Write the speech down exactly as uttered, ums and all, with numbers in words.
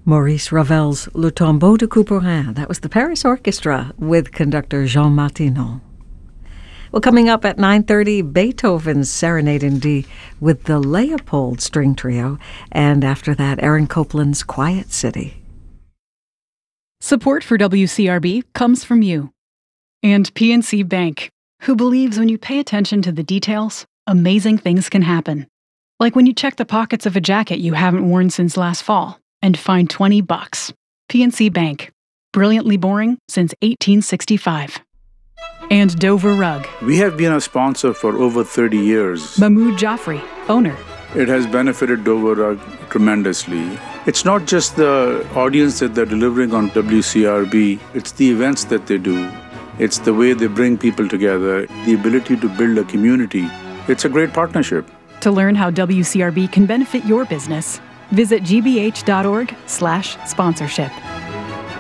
Maurice Ravel's Le Tombeau de Couperin. That was the Paris Orchestra with conductor Jean Martineau. Well, coming up at nine thirty, Beethoven's Serenade in D with the Leopold String Trio. And after that, Aaron Copland's Quiet City. Support for W C R B comes from you. And P N C Bank, who believes when you pay attention to the details, amazing things can happen. Like when you check the pockets of a jacket you haven't worn since last fall and find twenty bucks. P N C Bank. Brilliantly boring since eighteen sixty-five. And Dover Rug. We have been a sponsor for over thirty years. Mahmoud Jaffrey, owner. It has benefited Dover Rug tremendously. It's not just the audience that they're delivering on W C R B, it's the events that they do. It's the way they bring people together, the ability to build a community. It's a great partnership. To learn how W C R B can benefit your business, visit gbh.org slash sponsorship.